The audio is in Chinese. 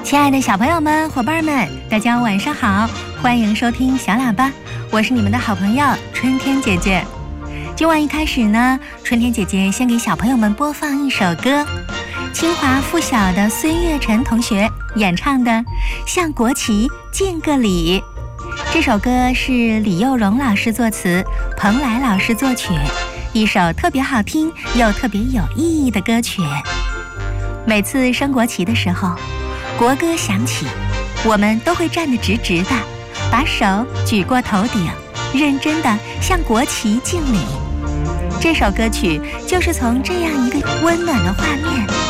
亲爱的小朋友们、伙伴们，大家晚上好，欢迎收听小喇叭，我是你们的好朋友春天姐姐。今晚一开始呢，春天姐姐先给小朋友们播放一首歌，清华附小的孙月晨同学演唱的《向国旗敬个礼》。这首歌是李幼荣老师作词，蓬莱老师作曲，一首特别好听又特别有意义的歌曲。每次升国旗的时候，国歌响起，我们都会站得直直的，把手举过头顶，认真地向国旗敬礼。这首歌曲就是从这样一个温暖的画面